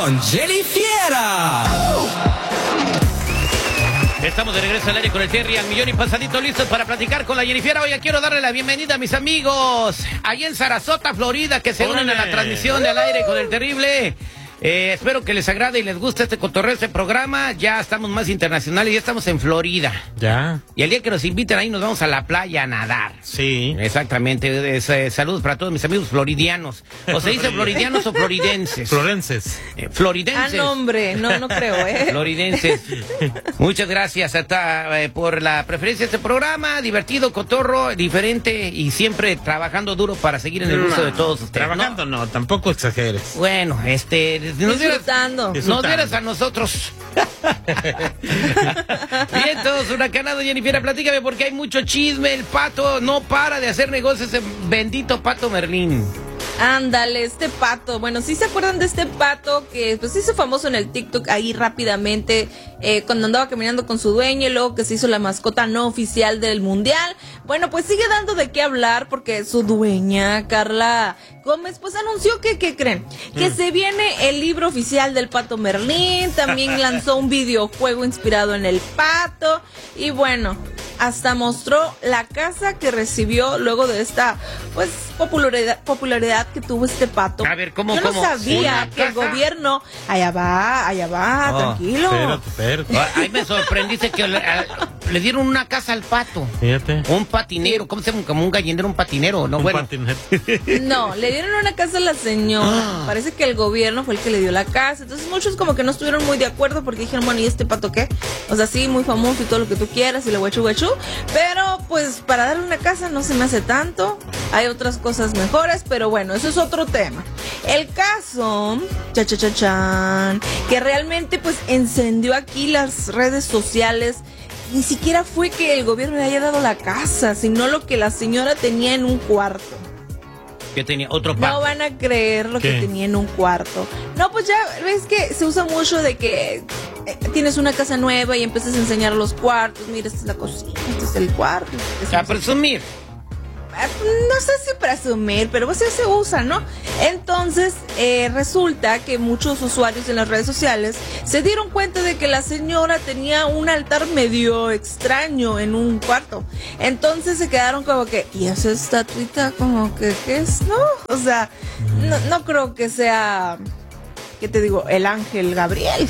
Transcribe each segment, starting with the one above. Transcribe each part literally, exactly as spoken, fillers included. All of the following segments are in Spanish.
con Jenny Fiera. Estamos de regreso al aire con el Terry al millón y pasadito, listos para platicar con la Jenny Fiera. Oye, quiero darle la bienvenida a mis amigos allá en Sarasota, Florida, que se unen a la transmisión de Al Aire con el Terrible. Eh, espero que les agrade y les guste este cotorreo, este programa. Ya estamos más internacionales, ya estamos en Florida. Ya. Y el día que nos inviten ahí nos vamos a la playa a nadar. Sí. Exactamente. Es, eh, saludos para todos mis amigos floridianos. ¿O se dice floridianos o floridenses? Florenses. Eh, floridenses. Ah, no, hombre, no, no creo, ¿eh? Floridenses. Muchas gracias hasta, eh, por la preferencia de este programa. Divertido, cotorro, diferente y siempre trabajando duro para seguir en el gusto de todos ustedes. Trabajando no, no, tampoco exageres. Bueno, este... Nos dieras, Disfrutando. nos dieras a nosotros. Bien, todos huracanados, Jennifer, platícame porque hay mucho chisme. El Pato no para de hacer negocios, ese bendito Pato Merlín. Ándale, este pato. Bueno, ¿sí se acuerdan de este pato que pues se hizo famoso en el TikTok ahí rápidamente eh, cuando andaba caminando con su dueño y luego que se hizo la mascota no oficial del mundial? Bueno, pues sigue dando de qué hablar porque su dueña, Carla Gómez, pues anunció que, ¿qué creen? Que mm. se viene el libro oficial del Pato Merlín, también lanzó un videojuego inspirado en el pato y bueno, hasta mostró la casa que recibió luego de esta, pues, popularidad, popularidad que tuvo este pato. A ver, ¿cómo, Yo no cómo? sabía que el gobierno, allá va, allá va, oh, tranquilo. Espérate, espérate. Ahí me sorprendiste que le, a, le dieron una casa al pato. Fíjate. Un patinero, ¿cómo se llama? Como un gallinero, un patinero, ¿no? Un Bueno. patinete. No, le dieron una casa a la señora. Ah. Parece que el gobierno fue el que le dio la casa. Entonces muchos como que no estuvieron muy de acuerdo porque dijeron, bueno, ¿y este pato qué? O sea, sí, muy famoso y todo lo que tú quieras y le guachu guachu. Pero pues para darle una casa no se me hace tanto. Hay otras cosas mejores, pero bueno, eso es otro tema. El caso, cha cha cha chan, que realmente pues encendió aquí las redes sociales. Ni siquiera fue que el gobierno le haya dado la casa, sino lo que la señora tenía en un cuarto. Que tenía otro pato. No van a creer lo ¿Qué? que tenía en un cuarto. No, pues ya ves que se usa mucho de que eh, tienes una casa nueva y empiezas a enseñar los cuartos. Mira, esta es la cocina, este es el cuarto. Este A es presumir. No sé si presumir, pero pues se usa, ¿no? Entonces, eh, resulta que muchos usuarios en las redes sociales se dieron cuenta de que la señora tenía un altar medio extraño en un cuarto. Entonces se quedaron como que, ¿y esa estatuita como que qué es? No, o sea, no, no creo que sea... ¿Qué te digo? El ángel Gabriel.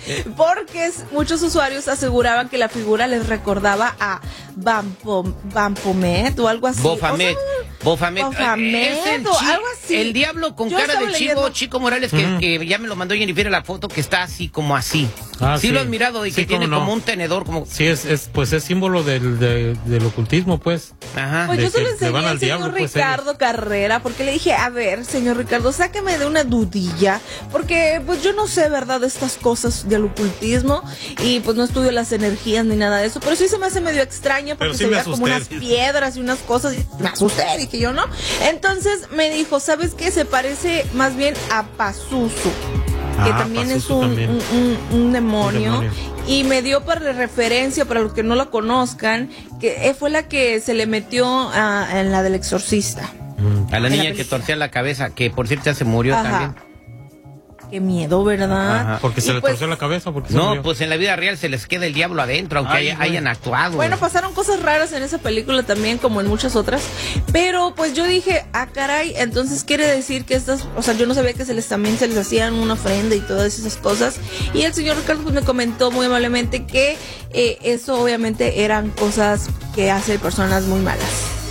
Porque es, muchos usuarios aseguraban que la figura les recordaba a Bampo, Bampomet o algo así. Bofamet. O sea, Bofamet. Bofamet Es el, o chi- algo así. el diablo con Yo cara de estaba Chico, leyendo. Chico Morales, que, mm. que ya me lo mandó Jennifer la foto, que está así como así. Ah, sí, sí lo has mirado y sí, que tiene no. como un tenedor, como... Sí, es, es pues es símbolo del, de, del ocultismo, pues. Ajá. Pues de yo se lo que le enseñé van al al señor diablo, pues, Ricardo Carrera, porque le dije, a ver, señor Ricardo, sáqueme de una dudilla, porque pues yo no sé, ¿verdad?, de estas cosas del ocultismo, y pues no estudio las energías ni nada de eso, pero sí se me hace medio extraño, porque Pero sí se me veía como asusté. unas piedras y unas cosas, y me asusté, dije yo, ¿no? Entonces me dijo, ¿sabes qué? Se parece más bien a Pazuzu, que Ah, también es Pazuzu un, también. un, un, un demonio. Un demonio. Y me dio para referencia, para los que no la conozcan, que fue la que se le metió a, en la del exorcista. A la En niña la que película. torcía la cabeza, que por cierto ya se murió Ajá. también. Qué miedo, ¿verdad? Ajá. Porque se Y le pues, torció la cabeza. Porque se No, murió. pues en la vida real se les queda el diablo adentro, aunque Ay, haya- güey. hayan actuado. Bueno, pasaron cosas raras en esa película también, como en muchas otras. Pero pues yo dije, ah, caray, entonces quiere decir que estas, o sea, yo no sabía que se les también se les hacían una ofrenda y todas esas cosas. Y el señor Ricardo pues me comentó muy amablemente que eh, eso obviamente eran cosas que hacen personas muy malas.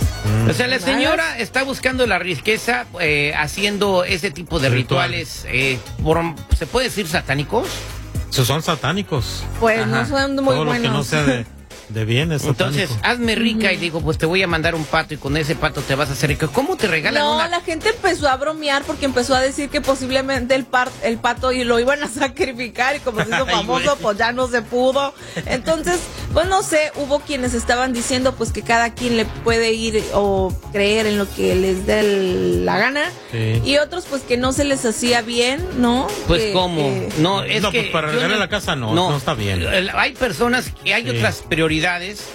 O sea, la señora está buscando la riqueza eh, haciendo ese tipo de rituales, eh, por- ¿se puede decir satánicos? Esos son satánicos. Pues Ajá. no son muy Todo buenos. lo que no sea de, de bien es Entonces, satánico. hazme rica y digo, pues te voy a mandar un pato y con ese pato te vas a hacer rico. ¿Cómo te regalan No, una? la gente empezó a bromear porque empezó a decir que posiblemente el, par, el pato y lo iban a sacrificar y como se hizo Ay, famoso, güey. pues ya no se pudo. Entonces, pues no sé, hubo quienes estaban diciendo pues que cada quien le puede ir o creer en lo que les dé el- la gana. Sí. Y otros pues que no se les hacía bien, ¿no? Pues Que- cómo, que- no, es No, que pues, para yo regalarle la casa no, no está bien. El- Hay personas que hay Sí. otras prioridades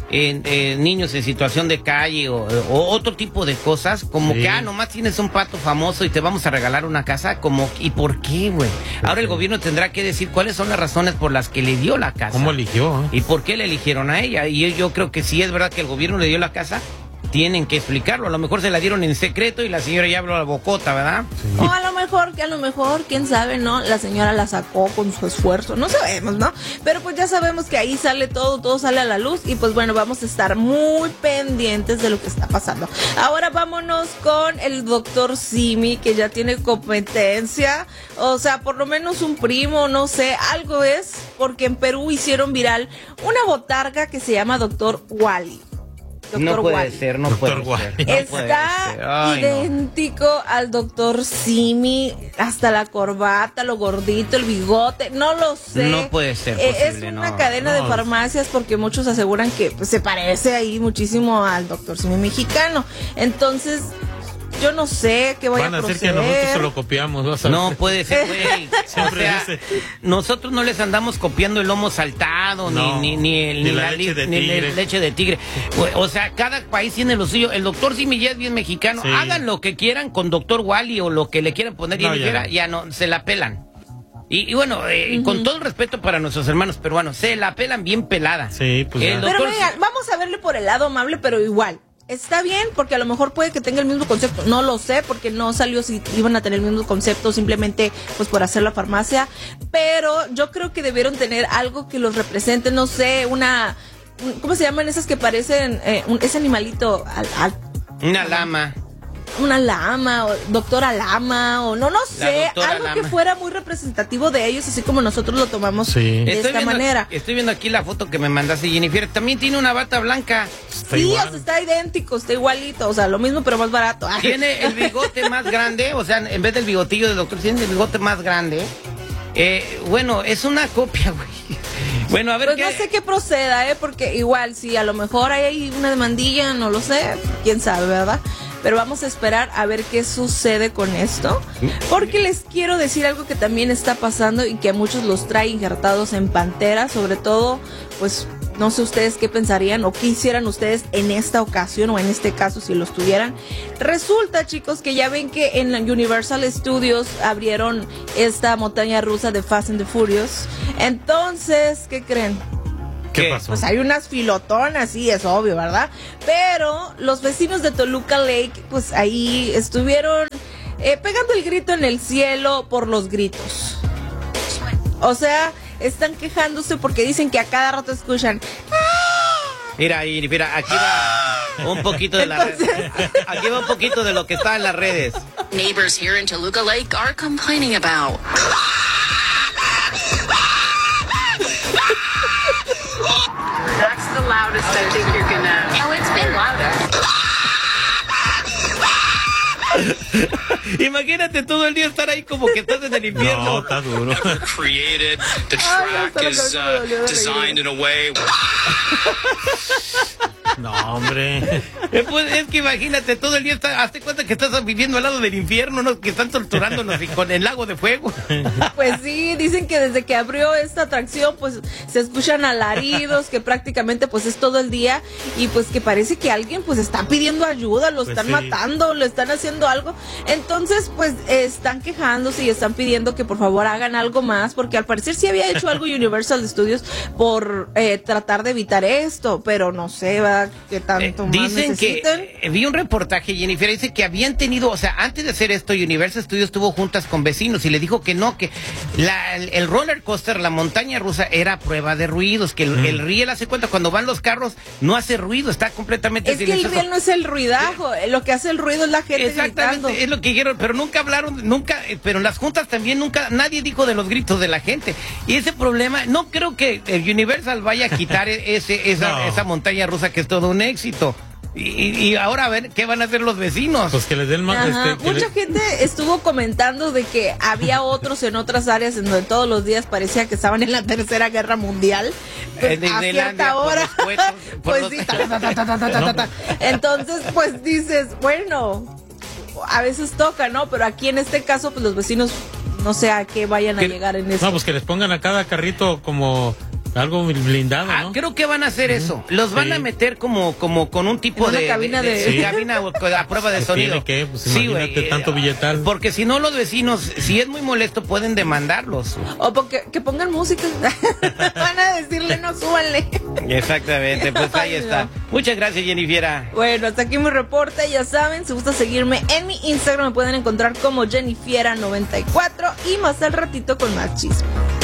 en, en niños en situación de calle o, o otro tipo de cosas, como Sí. que, ah, nomás tienes un pato famoso y te vamos a regalar una casa, como, ¿y por qué, güey? Ahora el gobierno tendrá que decir cuáles son las razones por las que le dio la casa. ¿Cómo eligió? eh? ¿Y por qué le eligieron a ella? Y yo, yo creo que si es verdad que el gobierno le dio la casa, tienen que explicarlo. A lo mejor se la dieron en secreto y la señora ya habló a la bocota, ¿verdad? O a lo mejor, que a lo mejor, quién sabe, ¿no? La señora la sacó con su esfuerzo, no sabemos, ¿no? Pero pues ya sabemos que ahí sale todo, todo sale a la luz y pues bueno, vamos a estar muy pendientes de lo que está pasando. Ahora vámonos con el doctor Simi, que ya tiene competencia, o sea, por lo menos un primo, no sé, algo es, porque en Perú hicieron viral una botarga que se llama doctor Wally. Doctor No puede Wally. ser, no Doctor puede Wally. ser. No puede Está ser. Ay, no. idéntico al doctor Simi, hasta la corbata, lo gordito, el bigote, no lo sé. No puede ser Eh, posible, es una no, cadena de no. farmacias porque muchos aseguran que pues, se parece ahí muchísimo al doctor Simi mexicano. Entonces, yo no sé qué vaya Van a a hacer que proceder. nosotros se lo copiamos. vas a No ver. puede ser, güey. O Siempre sea, dice. nosotros no les andamos copiando el lomo saltado, No, ni, ni, ni, el- ni ni la la, leche li- de ni la tigre. leche de tigre. O, o sea, cada país tiene lo suyo. El doctor Simi ya es bien mexicano. Sí. Hagan lo que quieran con doctor Wally o lo que le quieran poner. No, y ya ya, no. ya no, se la pelan. Y, y bueno, eh, con todo el respeto para nuestros hermanos peruanos, se la pelan bien pelada. Sí, pues El ya. Pero doctor venga, vamos a verle por el lado amable, pero igual. Está bien, porque a lo mejor puede que tenga el mismo concepto. No lo sé, porque no salió si iban a tener el mismo concepto, simplemente pues por hacer la farmacia. Pero yo creo que debieron tener algo que los represente, no sé, una... ¿Cómo se llaman esas que parecen eh, un, ese animalito? Al, al- Una lama. una lama, o doctora lama, o no, no sé, doctora algo que lama. fuera muy representativo de ellos, así como nosotros lo tomamos Sí. de esta viendo, manera. estoy viendo aquí la foto que me mandaste, Jennifer. También tiene una bata blanca. Está Sí, igual. o sea, está idéntico, está igualito, o sea, lo mismo pero más barato. Ay. Tiene el bigote más grande, o sea, en vez del bigotillo del doctor, tiene el bigote más grande. Eh, bueno, es una copia, güey. Bueno, a ver Pues qué... no sé qué proceda, ¿eh? Porque igual, si a lo mejor hay ahí una demandilla, no lo sé, quién sabe, ¿verdad? Pero vamos a esperar a ver qué sucede con esto. Porque les quiero decir algo que también está pasando y que a muchos los trae injertados en Pantera, sobre todo, pues no sé ustedes qué pensarían o qué hicieran ustedes en esta ocasión o en este caso si los tuvieran. Resulta, chicos, que ya ven que en la Universal Studios abrieron esta montaña rusa de Fast and the Furious. Entonces, ¿qué creen? ¿Qué ¿Qué? pasó? Pues hay unas filotonas, sí, es obvio, ¿verdad? Pero los vecinos de Toluca Lake, pues ahí estuvieron eh, pegando el grito en el cielo por los gritos. O sea, están quejándose porque dicen que a cada rato escuchan. Mira, y mira, aquí va un poquito de la red. Aquí va un poquito de lo que está en las redes. Neighbors here in Toluca Lake are complaining about. That's the loudest I think you're gonna. Oh, it's been louder. Imagínate todo el día estar ahí como que estás en el No, infierno. está duro. created. The Ay, track hasta la is cabeza me uh, dolió de designed in a way. No, hombre. Eh, pues, es que imagínate todo el día, está, hazte cuenta que estás viviendo al lado del infierno, ¿no? Que están torturándonos y con el lago de fuego. Pues sí, dicen que desde que abrió esta atracción, pues se escuchan alaridos, que prácticamente pues es todo el día y pues que parece que alguien pues está pidiendo ayuda, lo Pues están sí. matando, le están haciendo algo. Entonces pues eh, están quejándose y están pidiendo que por favor hagan algo más, porque al parecer sí había hecho algo Universal Studios por eh, tratar de evitar esto, pero no sé, va, qué tanto Eh, más dicen necesiten. que eh, vi un reportaje, Jennifer, dice que habían tenido, o sea, antes de hacer esto, Universal Studios tuvo juntas con vecinos y le dijo que no, que la, el, el roller coaster, la montaña rusa, era prueba de ruidos, que el, el riel hace cuenta cuando van los carros no hace ruido, está completamente Es que el silencioso. riel no es el ruidajo, eh, lo que hace el ruido es la gente Exactamente, gritando. es lo que dijeron, pero nunca hablaron, nunca, eh, pero en las juntas también nunca, nadie dijo de los gritos de la gente. Y ese problema, no creo que el Universal vaya a quitar e- ese, esa, No. esa montaña rusa que es todo un éxito. Y, y ahora a ver qué van a hacer los vecinos. Pues que les den más. Ajá, este, que mucha le- gente estuvo comentando de que había otros en otras áreas en donde todos los días parecía que estaban en la tercera guerra mundial. Pues, En a Disneylandia, cierta por hora. los cohetes, por Pues los- sí, ta, ta, ta, ta, ta, ta, ta, ta. Entonces, pues dices, bueno, a veces toca, ¿no? Pero aquí en este caso, pues los vecinos no sé a qué vayan a que- llegar en eso. No, pues que les pongan a cada carrito como Algo blindado, Ah, ¿no? creo que van a hacer eso. Los van Sí. a meter como, como con un tipo En una de, cabina de, de- de cabina a prueba de Pues sonido. tiene que, pues Sí, imagínate güey, tanto eh, billetal. Porque si no los vecinos, si es muy molesto, pueden demandarlos. O porque que pongan música. Van a decirle, no, súbanle. Exactamente, pues ahí Ay, está. no. Muchas gracias, Jennifiera. Bueno, hasta aquí mi reporte. Ya saben, si gusta seguirme en mi Instagram, me pueden encontrar como Jennifiera noventa y cuatro y más al ratito con más chisme.